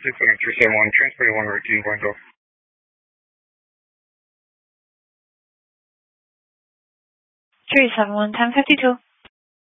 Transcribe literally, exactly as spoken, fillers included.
six nine three seven one, transport one routine going go. three seven one, ten fifty-two.